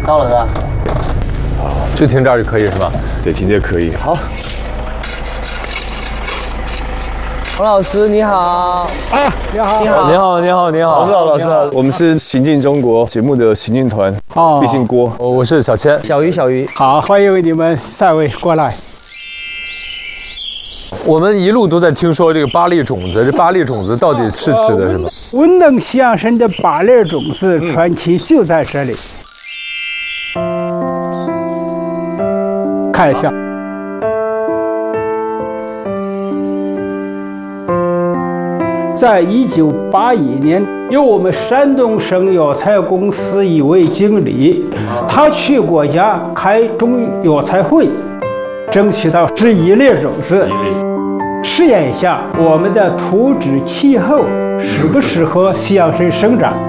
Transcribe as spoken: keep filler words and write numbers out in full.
到了哥。 就停这儿就可以是吧？ 对，停这可以。 好。洪老师你好。 啊，你好。 你好。 你好，你好，你好。 老师好，老师好。我们是行进中国节目的行进团。哦。毕姓郭。 我我是小千。 小鱼，小鱼。 好，欢迎你们三位过来。 我们一路都在听说这个巴粒种子，这巴粒种子到底是指的什么？ 文能相生的巴粒种子传奇就在这里。看一下，在一九八一年，由我们山东省药材公司一位经理，他去国家开种药材会，争取到这一粒种子。 试验一下我们的土质气候适不适合西洋参生长。